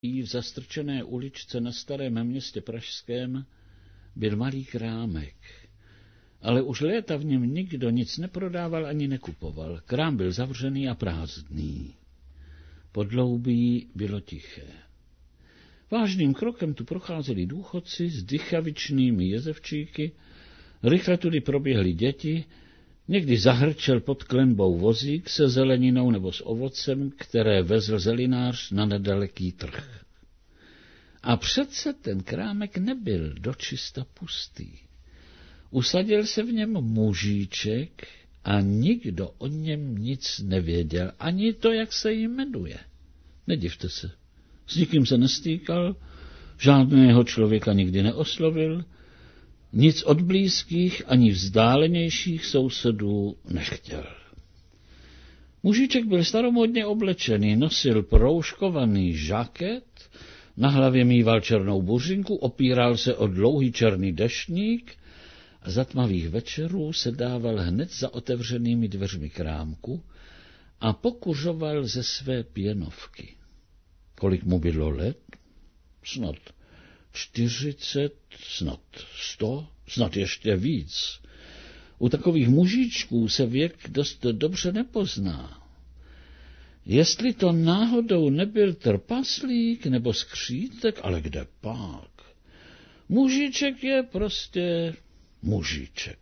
V zastrčené uličce na Starém Městě pražském byl malý krámek, ale už léta v něm nikdo nic neprodával ani nekupoval. Krám byl zavřený a prázdný. Podloubí bylo tiché. Vážným krokem tu procházeli důchodci s dychavičnými jezevčíky, rychle tudy proběhly děti, někdy zahrčel pod klenbou vozík se zeleninou nebo s ovocem, které vezl zelinář na nedaleký trh. A přece ten krámek nebyl dočista pustý. Usadil se v něm mužíček a nikdo o něm nic nevěděl, ani to, jak se jmenuje. Nedivte se, s nikým se nestýkal, žádného člověka nikdy neoslovil, nic od blízkých ani vzdálenějších sousedů nechtěl. Mužíček byl staromódně oblečený, nosil proužkovaný žaket, na hlavě mýval černou buřinku, opíral se o dlouhý černý deštník a za tmavých večerů se dával hned za otevřenými dveřmi krámku a pokuřoval ze své pěnovky. Kolik mu bylo let? Snad 40, snad 100, snad ještě víc. U takových mužičků se věk dost dobře nepozná. Jestli to náhodou nebyl trpaslík nebo skřítek, ale kde pak? Mužiček je prostě mužiček.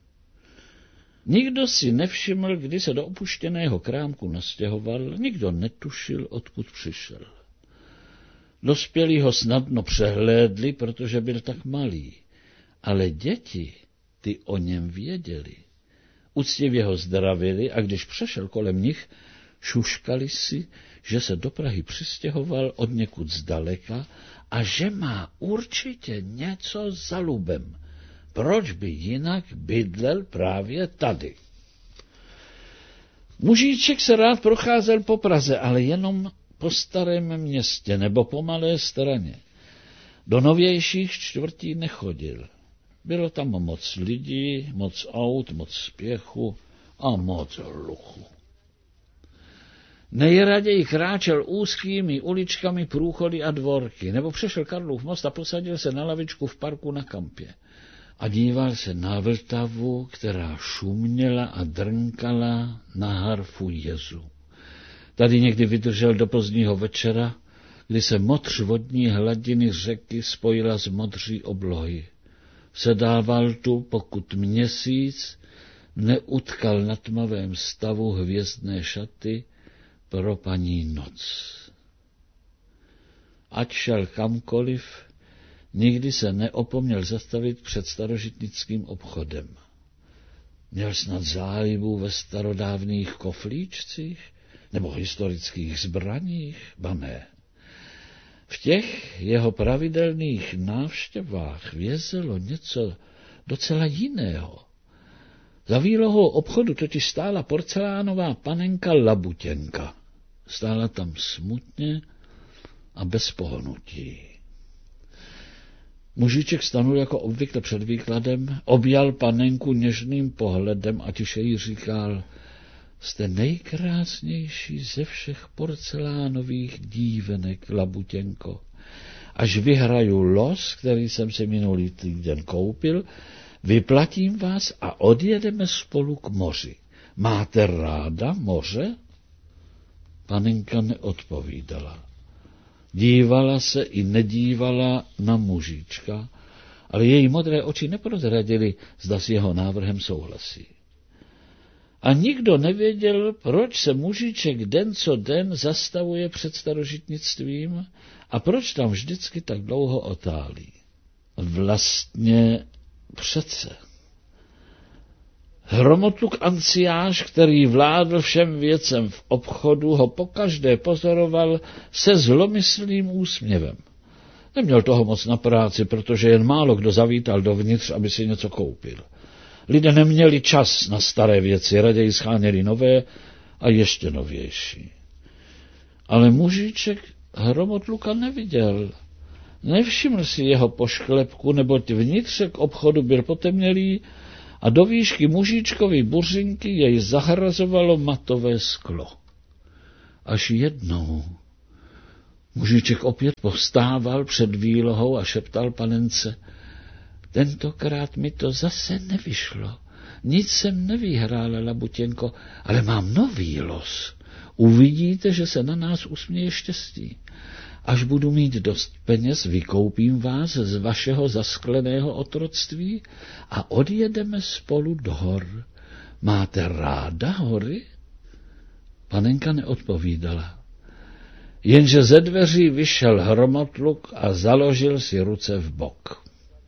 Nikdo si nevšiml, kdy se do opuštěného krámku nastěhoval, nikdo netušil, odkud přišel. Dospělí ho snadno přehlédli, protože byl tak malý, ale děti, ty o něm věděli. Úctivě ho zdravili a když přešel kolem nich, šuškali si, že se do Prahy přistěhoval od někud zdaleka a že má určitě něco za lubem. Proč by jinak bydlel právě tady? Mužíček se rád procházel po Praze, ale jenom po Starém Městě nebo po Malé Straně. Do novějších čtvrtí nechodil. Bylo tam moc lidí, moc aut, moc spěchu a moc hluchu. Nejraději kráčel úzkými uličkami, průchody a dvorky, nebo přešel Karlův most a posadil se na lavičku v parku na kampě. A díval se na Vltavu, která šuměla a drnkala na harfu jezu. Tady někdy vydržel do pozdního večera, kdy se modř vodní hladiny řeky spojila s modří oblohy. Sedával tu, pokud měsíc neutkal na tmavém stavu hvězdné šaty pro paní noc. Ať šel kamkoliv, nikdy se neopomněl zastavit před starožitnickým obchodem. Měl snad zálibu ve starodávných koflíčcích nebo historických zbraních? Ba ne. V těch jeho pravidelných návštěvách vězelo něco docela jiného. Za výlohou obchodu totiž stála porcelánová panenka Labutěnka. Stála tam smutně a bez pohnutí. Mužiček stanul jako obvykle před výkladem, objal panenku něžným pohledem a tiše jí říkal: jste nejkrásnější ze všech porcelánových dívenek, Labutěnko. Až vyhraju los, který jsem si minulý týden koupil, vyplatím vás a odjedeme spolu k moři. Máte ráda moře? Panenka neodpovídala. Dívala se i nedívala na mužička, ale její modré oči neprozradily, zda s jeho návrhem souhlasí. A nikdo nevěděl, proč se mužiček den co den zastavuje před starožitnictvím a proč tam vždycky tak dlouho otálí. Vlastně přece. Hromotluk anciáš, který vládl všem věcem v obchodu, ho pokaždé pozoroval se zlomyslným úsměvem. Neměl toho moc na práci, protože jen málo kdo zavítal dovnitř, aby si něco koupil. Lidé neměli čas na staré věci, raději scháněli nové a ještě novější. Ale mužiček Hromotluka neviděl. Nevšiml si jeho pošklepku, neboť vnitřek obchodu byl potemnělý a do výšky mužičkovy buřinky jej zahrazovalo matové sklo. Až jednou Mužíček opět povstával před výlohou a šeptal panence: tentokrát mi to zase nevyšlo. Nic jsem nevyhrála, Labutěnko, ale mám nový los. Uvidíte, že se na nás usměje štěstí. Až budu mít dost peněz, vykoupím vás z vašeho zaskleného otroctví a odjedeme spolu do hor. Máte ráda hory? Panenka neodpovídala. Jenže ze dveří vyšel Hromotluk a založil si ruce v bok.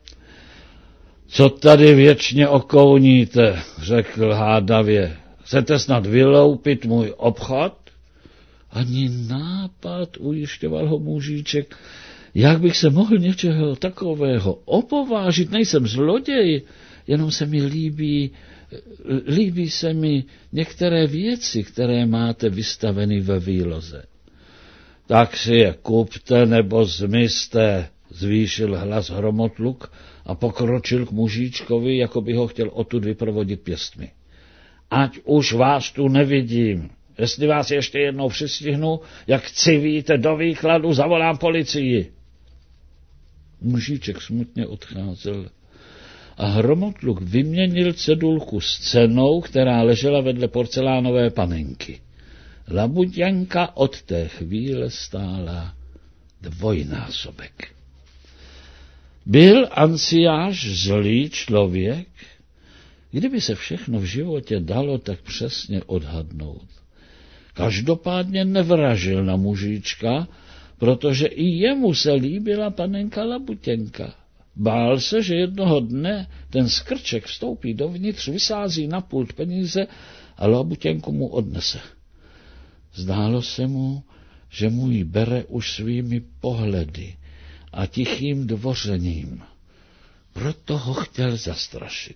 Co tady věčně okouníte, řekl hádavě. Chcete snad vyloupit můj obchod? Ani nápad, ujišťoval ho mužíček. Jak bych se mohl něčeho takového opovážit? Nejsem zloděj, jenom se mi líbí se mi některé věci, které máte vystaveny ve výloze. Tak si je kupte nebo zmizte, zvýšil hlas Hromotluk a pokročil k mužíčkovi, jako by ho chtěl odtud vyprovodit pěstmi. Ať už vás tu nevidím. Jestli vás ještě jednou přistihnu, jak civíte do výkladu, zavolám policii. Mužíček smutně odcházel a Hromotluk vyměnil cedulku s cenou, která ležela vedle porcelánové panenky. Labuťanka od té chvíle stála dvojnásobek. Byl Anciáš zlý člověk? Kdyby se všechno v životě dalo tak přesně odhadnout. Každopádně nevražil na mužíčka, protože i jemu se líbila panenka Labutěnka. Bál se, že jednoho dne ten skrček vstoupí dovnitř, vysází na pult peníze a Labutěnku mu odnese. Zdálo se mu, že mu ji bere už svými pohledy a tichým dvořením. Proto ho chtěl zastrašit.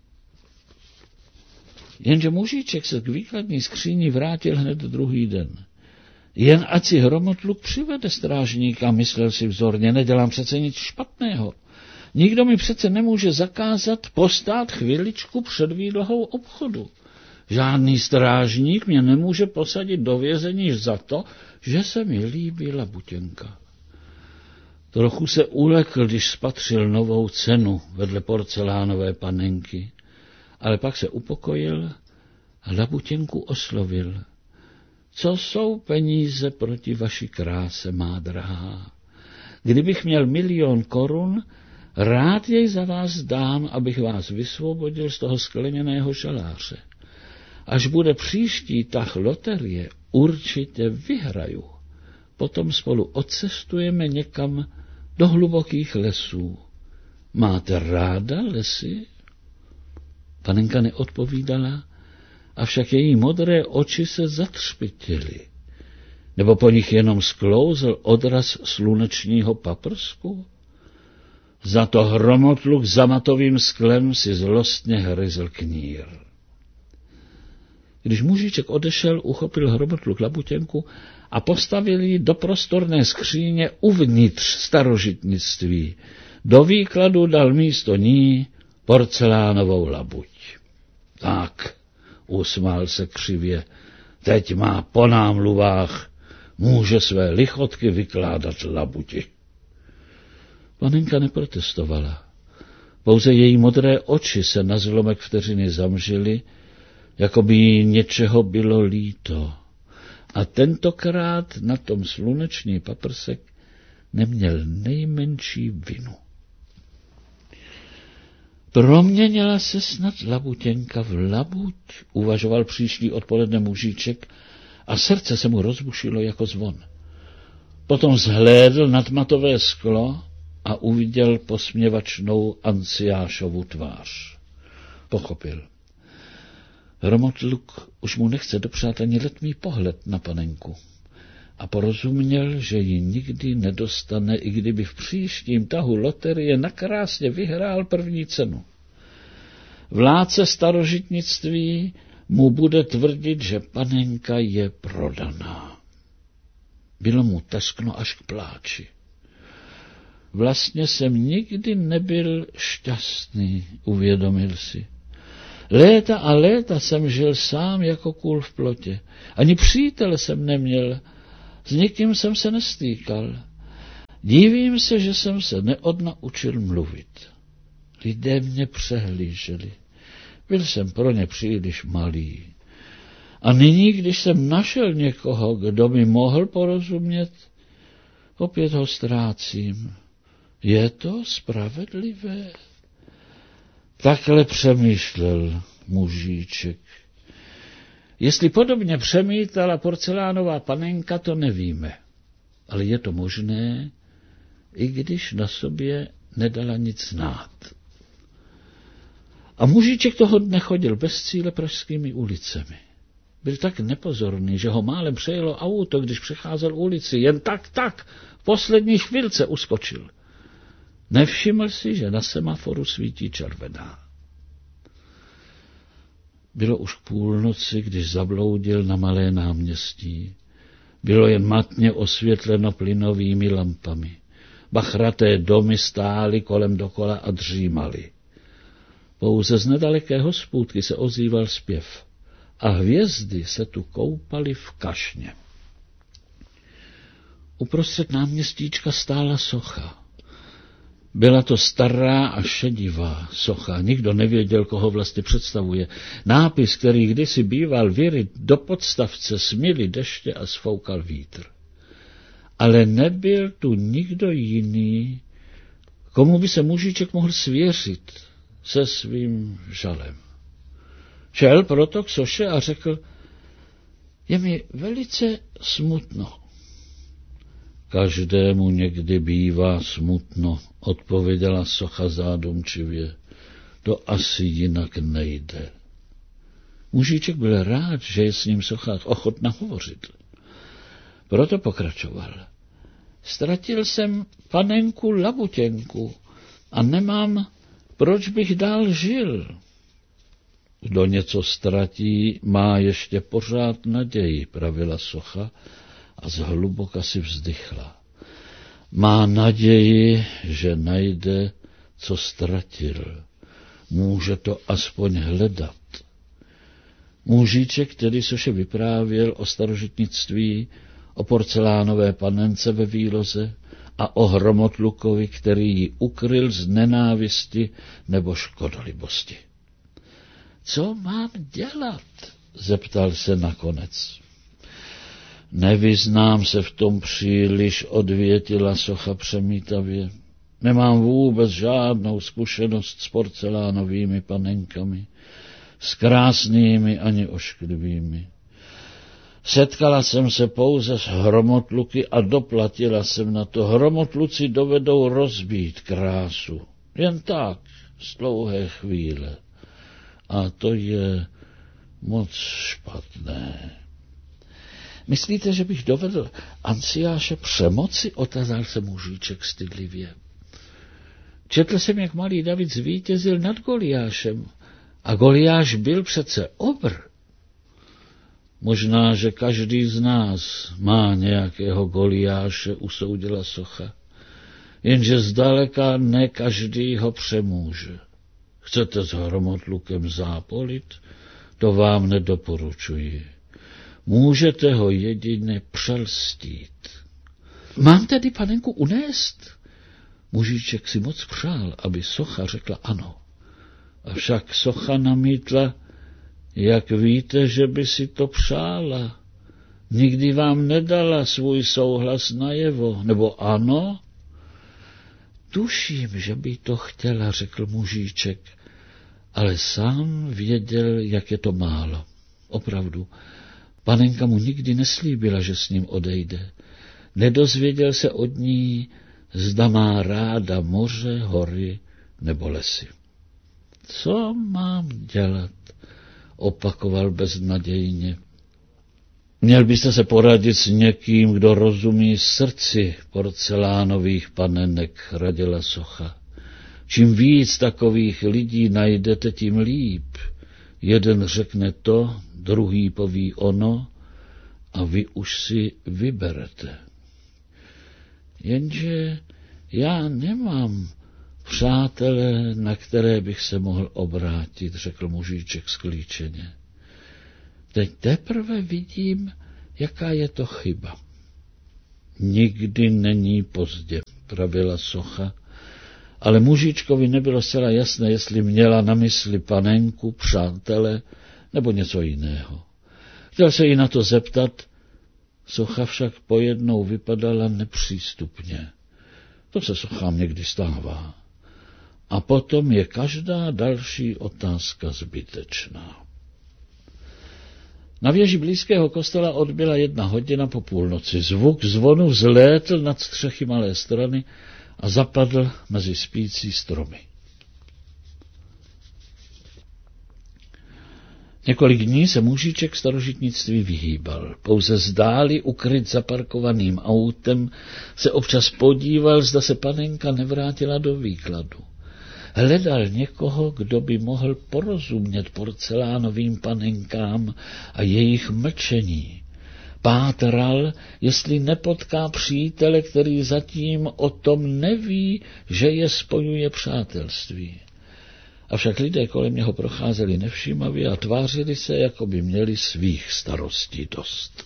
Jenže mužíček se k výkladní skříni vrátil hned druhý den. Jen ať si Hromotluk přivede strážníka, myslel si vzorně, nedělám přece nic špatného. Nikdo mi přece nemůže zakázat postát chviličku před výlohou obchodu. Žádný strážník mě nemůže posadit do vězení za to, že se mi líbí Labutěnka. Trochu se ulekl, když spatřil novou cenu vedle porcelánové panenky, ale pak se upokojil a Labutěnku oslovil. Co jsou peníze proti vaší kráse, má drahá? Kdybych měl 1 000 000 korun, rád jej za vás dám, abych vás vysvobodil z toho skleněného žaláře. Až bude příští tah loterie, určitě vyhraju. Potom spolu odcestujeme někam do hlubokých lesů. Máte ráda lesy? Panenka neodpovídala, avšak její modré oči se zatřpytily. Nebo po nich jenom sklouzl odraz slunečního paprsku? Za to Hromotluk za matovým sklem si zlostně hryzl knír. Když mužíček odešel, uchopil Hromotluk Labutěnku a postavil ji do prostorné skříně uvnitř starožitnictví. Do výkladu dal místo ní porcelánovou labuť. Tak, usmál se křivě, teď má po námluvách, může své lichotky vykládat labuti. Panenka neprotestovala. Pouze její modré oči se na zlomek vteřiny zamžily, jako by jí něčeho bylo líto. A tentokrát na tom slunečný paprsek neměl nejmenší vinu. Proměnila se snad Labutěnka v labuť, uvažoval příští odpoledne mužíček a srdce se mu rozbušilo jako zvon. Potom zhlédl nad matové sklo a uviděl posměvačnou Anciášovu tvář. Pochopil. Hromotluk už mu nechce dopřát ani letmý pohled na panenku a porozuměl, že ji nikdy nedostane, i kdyby v příštím tahu loterie nakrásně vyhrál první cenu. Vládce starožitnictví mu bude tvrdit, že panenka je prodaná. Bylo mu teskno až k pláči. Vlastně jsem nikdy nebyl šťastný, uvědomil si. Léta a léta jsem žil sám jako kůl v plotě. Ani přítele jsem neměl. S nikým jsem se nestýkal. Divím se, že jsem se neodnaučil mluvit. Lidé mě přehlíželi. Byl jsem pro ně příliš malý. A nyní, když jsem našel někoho, kdo mi mohl porozumět, opět ho ztrácím. Je to spravedlivé? Takhle přemýšlel mužíček. Jestli podobně přemítala porcelánová panenka, to nevíme. Ale je to možné, i když na sobě nedala nic znát. A mužíček toho dne chodil bez cíle pražskými ulicemi. Byl tak nepozorný, že ho málem přejelo auto, když přecházel ulici. Jen tak, v poslední chvilce uskočil. Nevšiml si, že na semaforu svítí červená. Bylo už k půlnoci, když zabloudil na malé náměstí. Bylo jen matně osvětleno plynovými lampami. Bachraté domy stály kolem dokola a dřímaly. Pouze z nedalekého spůdky se ozýval zpěv a hvězdy se tu koupaly v kašně. Uprostřed náměstíčka stála socha. Byla to stará a šedivá socha. Nikdo nevěděl, koho vlastně představuje. Nápis, který kdysi býval vyryt do podstavce, smily deště a sfoukal vítr. Ale nebyl tu nikdo jiný, komu by se mužíček mohl svěřit se svým žalem. Šel proto k soše a řekl, je mi velice smutno. Každému někdy bývá smutno, odpověděla socha zádomčivě. To asi jinak nejde. Mužíček byl rád, že je s ním socha ochotna hovořit. Proto pokračoval. Ztratil jsem panenku Labutěnku a nemám, proč bych dál žil. Kdo něco ztratí, má ještě pořád naději, pravila socha a zhluboka si vzdychla. Má naději, že najde, co ztratil. Může to aspoň hledat. Mužíček tedy soše vyprávěl o starožitnictví, o porcelánové panence ve výloze a o hromotlukovi, který ji ukryl z nenávisti nebo škodolibosti. Co mám dělat? Zeptal se nakonec. Nevyznám se v tom příliš, odvětila socha přemítavě. Nemám vůbec žádnou zkušenost s porcelánovými panenkami, s krásnými ani ošklivými. Setkala jsem se pouze s hromotluky a doplatila jsem na to. Hromotluci dovedou rozbít krásu. Jen tak, z dlouhé chvíle. A to je moc špatné. Myslíte, že bych dovedl Anciáše přemoci? Otázal se mužíček stydlivě. Četl jsem, jak malý David zvítězil nad Goliášem. A Goliáš byl přece obr. Možná, že každý z nás má nějakého Goliáše, usoudila socha. Jenže zdaleka ne každý ho přemůže. Chcete s hromotlukem zápolit? To vám nedoporučuji. Můžete ho jedině přelstít. Mám tedy panenku unést? Mužíček si moc přál, aby socha řekla ano. Avšak socha namítla, jak víte, že by si to přála? Nikdy vám nedala svůj souhlas najevo, nebo ano? Tuším, že by to chtěla, řekl mužíček, ale sám věděl, jak je to málo. Opravdu, panenka mu nikdy neslíbila, že s ním odejde. Nedozvěděl se od ní, zda má ráda moře, hory nebo lesy. Co mám dělat? Opakoval beznadějně. Měl byste se poradit s někým, kdo rozumí srdci porcelánových panenek, radila socha. Čím víc takových lidí najdete, tím líp. Jeden řekne to, druhý poví ono a vy už si vyberete. Jenže já nemám přátele, na které bych se mohl obrátit, řekl mužíček sklíčeně. Teď teprve vidím, jaká je to chyba. Nikdy není pozdě, pravila socha, ale mužičkovi nebylo zcela jasné, jestli měla na mysli panenku, přátele nebo něco jiného. Chtěl se jí na to zeptat, socha však pojednou vypadala nepřístupně. To se sochám někdy stává. A potom je každá další otázka zbytečná. Na věži blízkého kostela odbyla 1:00 po půlnoci. Zvuk zvonu vzlétl nad střechy Malé Strany a zapadl mezi spící stromy. Několik dní se mužíček starožitnictví vyhýbal. Pouze zdáli, ukryt zaparkovaným autem, se občas podíval, zda se panenka nevrátila do výkladu. Hledal někoho, kdo by mohl porozumět porcelánovým panenkám a jejich mlčení. Pátral, jestli nepotká přítele, který zatím o tom neví, že je spojuje přátelství. Avšak lidé kolem něho procházeli nevšímavě a tvářili se, jako by měli svých starostí dost.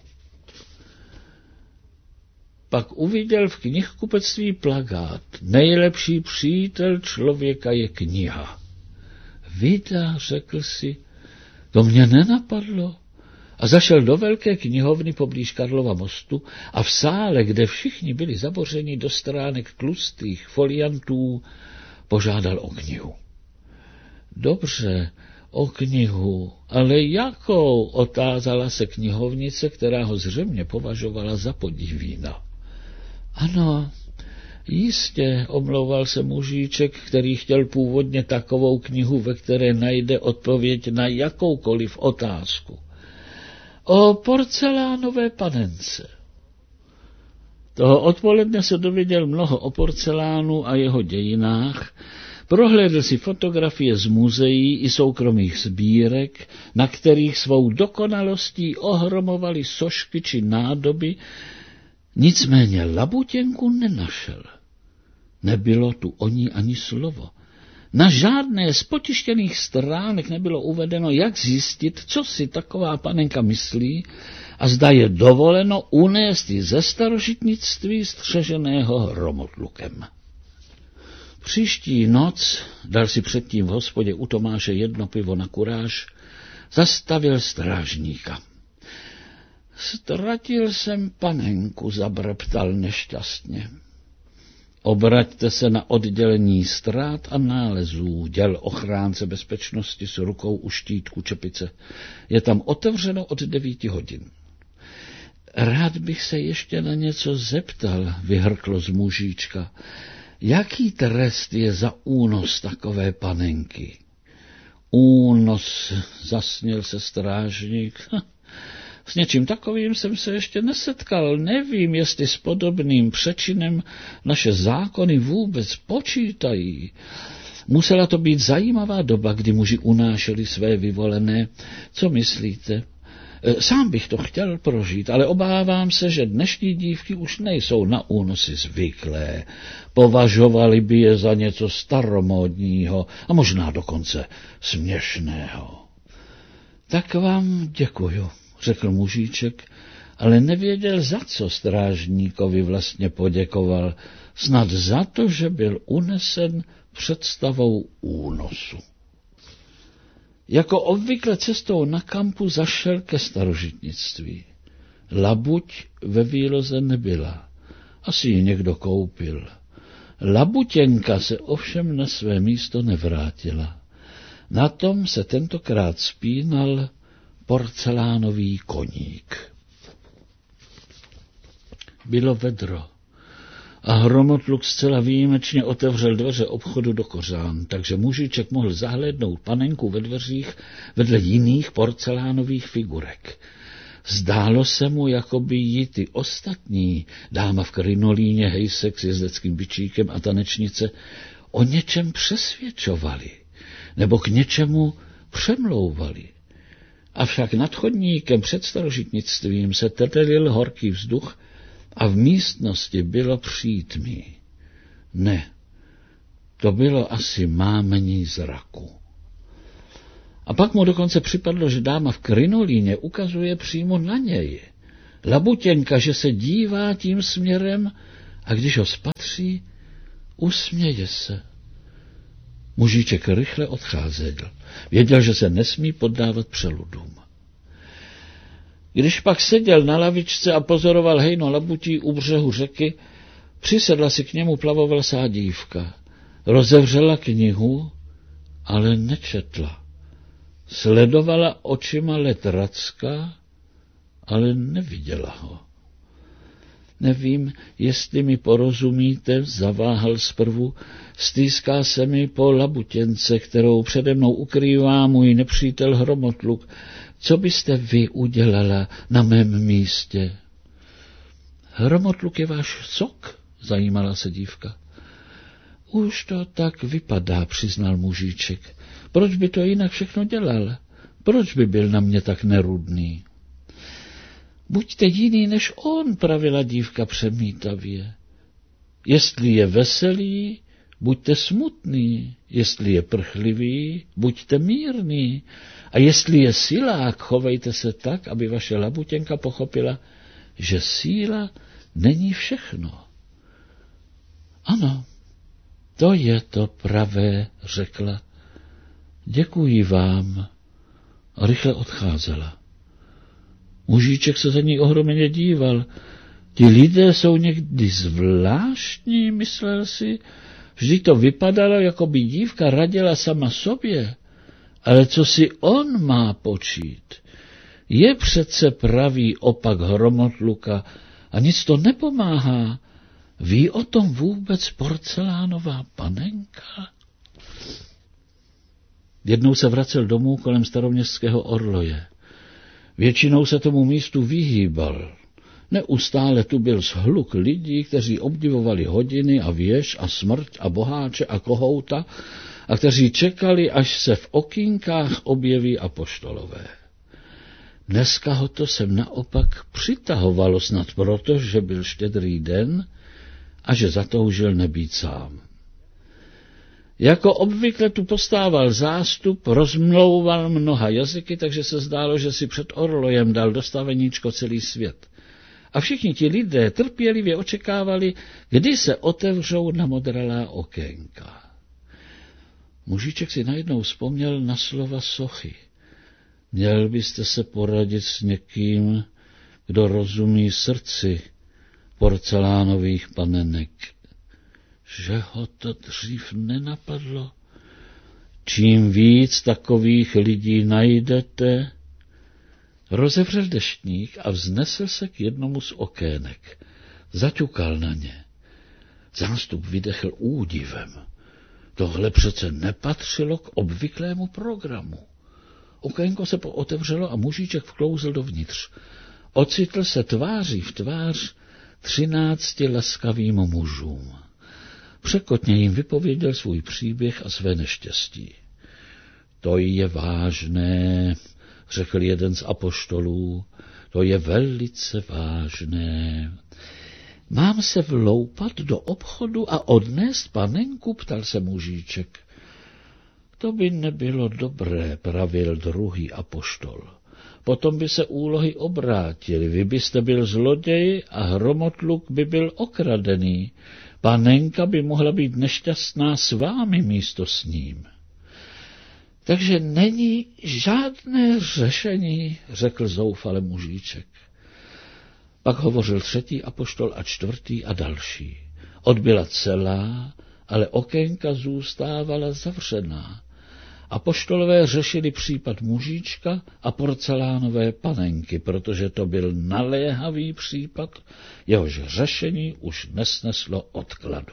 Pak uviděl v knihkupectví plakát: Nejlepší přítel člověka je kniha. Vida, řekl si, to mě nenapadlo. A zašel do velké knihovny poblíž Karlova mostu a v sále, kde všichni byli zabořeni do stránek tlustých foliantů, požádal o knihu. Dobře, o knihu, ale jakou? Otázala se knihovnice, která ho zřejmě považovala za podivína. Ano, jistě, omlouval se mužíček, který chtěl původně takovou knihu, ve které najde odpověď na jakoukoliv otázku. O porcelánové panence. Toho odpoledne se dověděl mnoho o porcelánu a jeho dějinách, prohlédl si fotografie z muzeí i soukromých sbírek, na kterých svou dokonalostí ohromovali sošky či nádoby, nicméně labutěnku nenašel. Nebylo tu o ní ani slovo. Na žádné z potištěných stránek nebylo uvedeno, jak zjistit, co si taková panenka myslí a zda je dovoleno unést ji ze starožitnictví střeženého hromotlukem. Příští noc, dal si předtím v hospodě u Tomáše 1 pivo na kuráž, zastavil strážníka. Ztratil jsem panenku, zabreptal nešťastně. Obraťte se na oddělení ztrát a nálezů, děl ochránce bezpečnosti s rukou u štítku čepice. Je tam otevřeno od 9 hodin. Rád bych se ještě na něco zeptal, vyhrklo z mužíčka. Jaký trest je za únos takové panenky? Únos, zasněl se strážník. S něčím takovým jsem se ještě nesetkal. Nevím, jestli s podobným přečinem naše zákony vůbec počítají. Musela to být zajímavá doba, kdy muži unášeli své vyvolené. Co myslíte? Sám bych to chtěl prožít, ale obávám se, že dnešní dívky už nejsou na únosy zvyklé. Považovali by je za něco staromódního a možná dokonce směšného. Tak vám děkuju, řekl mužíček, ale nevěděl, za co strážníkovi vlastně poděkoval. Snad za to, že byl unesen představou únosu. Jako obvykle cestou na kampu zašel ke starožitnictví. Labuť ve výloze nebyla. Asi ji někdo koupil. Labutěnka se ovšem na své místo nevrátila. Na tom se tentokrát spínal porcelánový koník. Bylo vedro a hromotluk zcela výjimečně otevřel dveře obchodu do kořán, takže mužiček mohl zahlédnout panenku ve dveřích vedle jiných porcelánových figurek. Zdálo se mu, jako by jí ty ostatní, dáma v krinolíně, hejsek s jezdeckým bičíkem a tanečnice, o něčem přesvědčovali nebo k něčemu přemlouvali. Avšak nad chodníkem před starožitnictvím se tetelil horký vzduch a v místnosti bylo přítmí. Ne, to bylo asi mámení zraku. A pak mu dokonce připadlo, že dáma v krinolíně ukazuje přímo na něj. Labutěnka, že se dívá tím směrem a když ho spatří, usměje se. Mužíček rychle odcházel. Věděl, že se nesmí poddávat přeludům. Když pak seděl na lavičce a pozoroval hejno labutí u břehu řeky, přisedla si k němu plavovlasá dívka. Rozevřela knihu, ale nečetla. Sledovala očima let Racka, ale neviděla ho. Nevím, jestli mi porozumíte, zaváhal zprvu, stýská se mi po labutěnce, kterou přede mnou ukrývá můj nepřítel Hromotluk. Co byste vy udělala na mém místě? Hromotluk je váš cok? Zajímala se dívka. Už to tak vypadá, přiznal mužíček. Proč by to jinak všechno dělal? Proč by byl na mě tak nerudný? Buďte jiný než on, pravila dívka přemítavě. Jestli je veselý, buďte smutný, jestli je prchlivý, buďte mírný. A jestli je silák, chovejte se tak, aby vaše labutěnka pochopila, že síla není všechno. Ano, to je to pravé, řekla. Děkuji vám. A rychle odcházela. Mužíček se za ní ohromeně díval. Ti lidé jsou někdy zvláštní, myslel si. Vždy to vypadalo, jako by dívka radila sama sobě. Ale co si on má počít? Je přece pravý opak Hromotluka a nic to nepomáhá. Ví o tom vůbec porcelánová panenka? Jednou se vracel domů kolem staroměstského orloje. Většinou se tomu místu vyhýbal. Neustále tu byl shluk lidí, kteří obdivovali hodiny a věž a smrť a boháče a kohouta a kteří čekali, až se v okýnkách objeví apoštolové. Dneska ho to sem naopak přitahovalo snad proto, že byl štědrý den a že zatoužil nebýt sám. Jako obvykle tu postával zástup, rozmlouval mnoha jazyky, takže se zdálo, že si před orlojem dal dostaveníčko celý svět. A všichni ti lidé trpělivě očekávali, kdy se otevřou namodralá okénka. Mužíček si najednou vzpomněl na slova sochy. Měl byste se poradit s někým, kdo rozumí srdci porcelánových panenek. Že ho to dřív nenapadlo. Čím víc takových lidí najdete, rozevřel deštník a vznesl se k jednomu z okének. Zaťukal na ně. Zástup vydechl údivem. Tohle přece nepatřilo k obvyklému programu. Okénko se pootevřelo a mužíček vklouzl dovnitř. Ocitl se tváří v tvář 13 laskavým mužům. Překotně jim vypověděl svůj příběh a své neštěstí. To je vážné, řekl jeden z apoštolů, to je velice vážné. Mám se vloupat do obchodu a odnést panenku, ptal se mužíček. To by nebylo dobré, pravil druhý apoštol. Potom by se úlohy obrátily, vy byste byl zloděj a Hromotluk by byl okradený. Panenka by mohla být nešťastná s vámi místo s ním. Takže není žádné řešení, řekl zoufale mužíček. Pak hovořil třetí apoštol a čtvrtý a další. Odbyla celá, ale okénka zůstávala zavřená. Apoštolové řešili případ mužíčka a porcelánové panenky, protože to byl naléhavý případ, jehož řešení už nesneslo odkladu.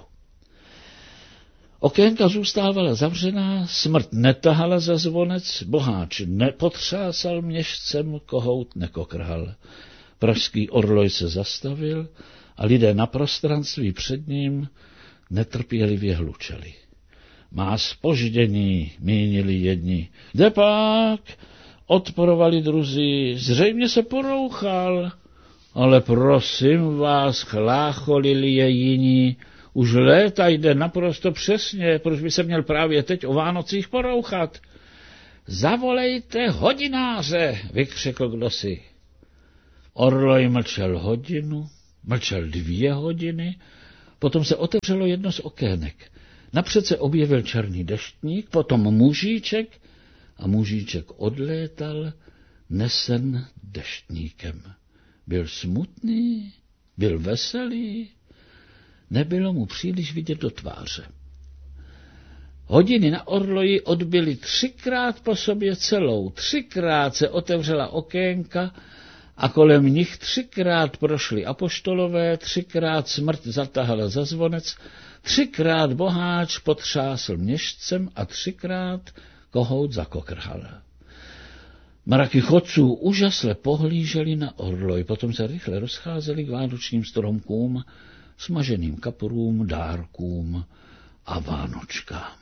Okénka zůstávala zavřená, smrt netahala za zvonec, boháč nepotřásal měšcem, kohout nekokrhal. Pražský orloj se zastavil a lidé na prostranství před ním netrpělivě hlučeli. Má zpoždění, mínili jedni. Depak, odporovali druzí, zřejmě se porouchal. Ale prosím vás, chlácholili je jiní, už léta jde naprosto přesně, proč by se měl právě teď o Vánocích porouchat. Zavolejte hodináře, vykřikl kdosi. Orloj mlčel hodinu, mlčel 2 hodiny, potom se otevřelo jedno z okének. Napřed se objevil černý deštník, potom mužíček a mužíček odlétal, nesen deštníkem. Byl smutný, byl veselý, nebylo mu příliš vidět do tváře. Hodiny na orloji odbyly 3krát po sobě celou, 3krát se otevřela okénka a kolem nich 3krát prošli apoštolové, 3krát smrt zatahala za zvonec, 3krát boháč potřásl měšcem a 3krát kohout zakokrhal. Mraky chodců úžasle pohlíželi na orloj, potom se rychle rozcházeli k vánočním stromkům, smaženým kaprům, dárkům a vánočkám.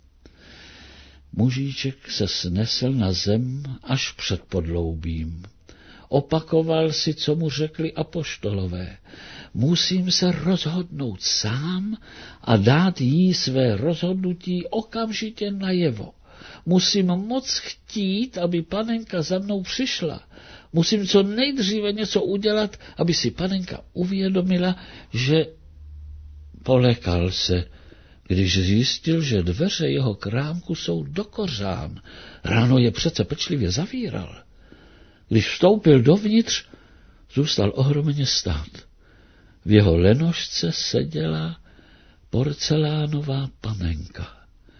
Mužíček se snesl na zem až před podloubím. Opakoval si, co mu řekli apoštolové. Musím se rozhodnout sám a dát jí své rozhodnutí okamžitě najevo. Musím moc chtít, aby panenka za mnou přišla. Musím co nejdříve něco udělat, aby si panenka uvědomila, že polekal se, když zjistil, že dveře jeho krámku jsou dokořán. Ráno je přece pečlivě zavíral. Když vstoupil dovnitř, zůstal ohromně stát. V jeho lenošce seděla porcelánová panenka.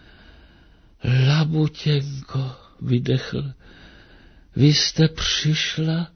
Labutěnko, vydechl, vy jste přišla?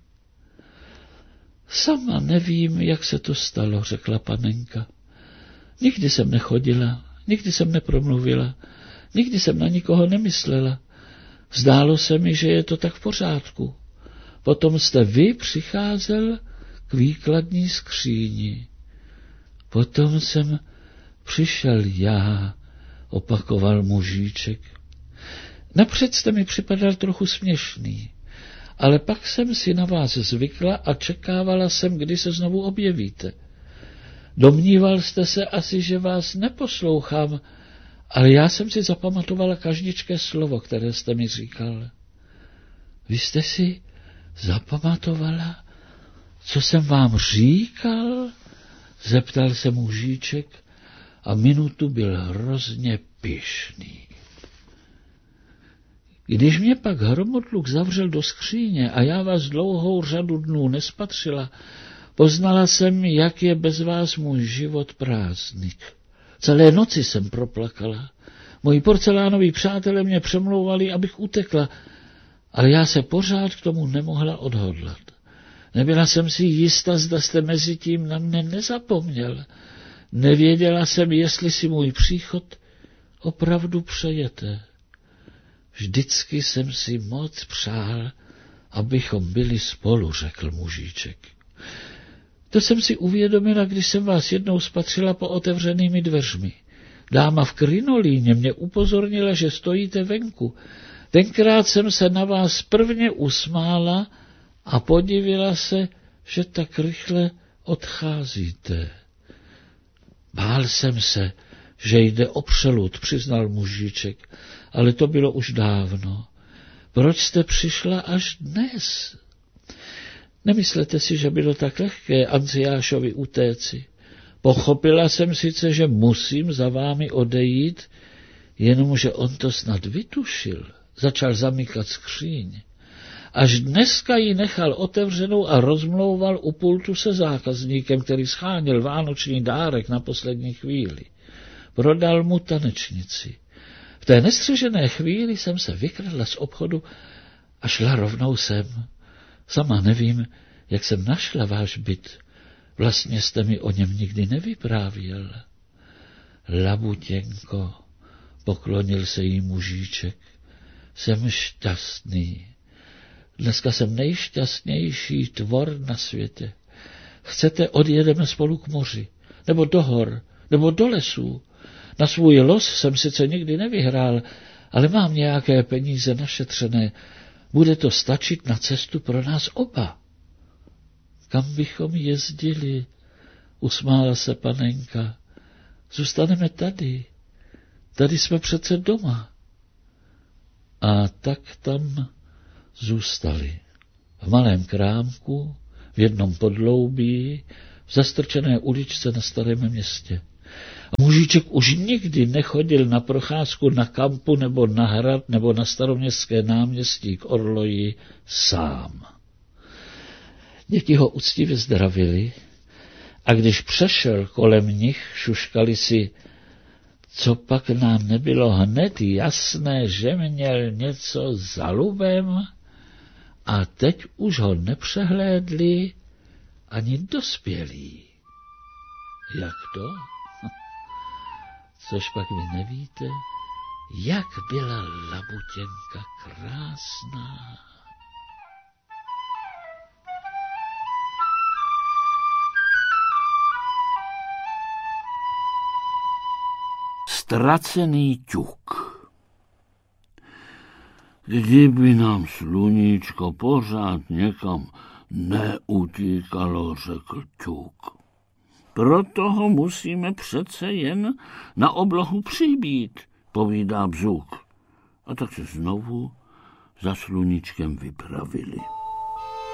Sama nevím, jak se to stalo, řekla panenka. Nikdy jsem nechodila, nikdy jsem nepromluvila, nikdy jsem na nikoho nemyslela. Zdálo se mi, že je to tak v pořádku. Potom jste vy přicházel k výkladní skříni. Potom jsem přišel já, opakoval mužíček. Napřed jste mi připadal trochu směšný, ale pak jsem si na vás zvykla a čekávala jsem, kdy se znovu objevíte. Domníval jste se asi, že vás neposlouchám, ale já jsem si zapamatovala každičké slovo, které jste mi říkal. Vy jste si zapamatovala, co jsem vám říkal? Zeptal se mužíček a minutu byl hrozně pyšný. Když mě pak hromotluk zavřel do skříně a já vás dlouhou řadu dnů nespatřila, poznala jsem, jak je bez vás můj život prázdný. Celé noci jsem proplakala. Moji porcelánoví přátelé mě přemlouvali, abych utekla, ale já se pořád k tomu nemohla odhodlat. Nebyla jsem si jistá, zda jste mezi tím na mne nezapomněl. Nevěděla jsem, jestli si můj příchod opravdu přejete. Vždycky jsem si moc přál, abychom byli spolu, řekl mužíček. To jsem si uvědomila, když jsem vás jednou spatřila po otevřenými dveřmi. Dáma v krinolíně mě upozornila, že stojíte venku. Tenkrát jsem se na vás prvně usmála a podivila se, že tak rychle odcházíte. Bál jsem se, že jde o přelud, přiznal mužíček, ale to bylo už dávno. Proč jste přišla až dnes? Nemyslete si, že bylo tak lehké Anciášovi utéci. Pochopila jsem sice, že musím za vámi odejít, jenomže on to snad vytušil. Začal zamykat skříň. Až dneska ji nechal otevřenou a rozmlouval u pultu se zákazníkem, který scháněl vánoční dárek na poslední chvíli. Prodal mu tanečnici. V té nestřežené chvíli jsem se vykradla z obchodu a šla rovnou sem. Sama nevím, jak jsem našla váš byt. Vlastně jste mi o něm nikdy nevyprávěl. Labutěnko, poklonil se jí mužíček, jsem šťastný. Dneska jsem nejšťastnější tvor na světě. Chcete, odjedeme spolu k moři, nebo do hor, nebo do lesů. Na svůj los jsem sice nikdy nevyhrál, ale mám nějaké peníze našetřené. Bude to stačit na cestu pro nás oba. Kam bychom jezdili? Usmála se panenka. Zůstaneme tady. Tady jsme přece doma. A tak tam zůstali. V malém krámku, v jednom podloubí, v zastrčené uličce na Starém Městě. A mužíček už nikdy nechodil na procházku na Kampu nebo na hrad nebo na Staroměstské náměstí k Orloji sám. Děti ho uctivě zdravili a když přešel kolem nich, šuškali si, co pak nám nebylo hned jasné, že měl něco za lubem, a teď už ho nepřehlédli ani dospělí. Jak to? Což pak vy nevíte, jak byla Labutěnka krásná. Ztracený ťuk. Kdyby nám sluníčko pořád někam neutíkalo, řekl ťuk. Proto ho musíme přece jen na oblohu přibít, povídá Bzuk. A tak se znovu za sluníčkem vypravili.